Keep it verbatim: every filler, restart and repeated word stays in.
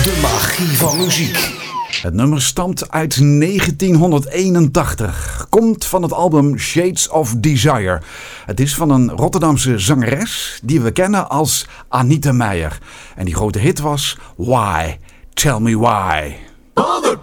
De magie van muziek. Het nummer stamt uit negentienhonderdeenentachtig. Komt van het album Shades of Desire. Het is van een Rotterdamse zangeres die we kennen als Anita Meijer. En die grote hit was Why? Tell Me Why.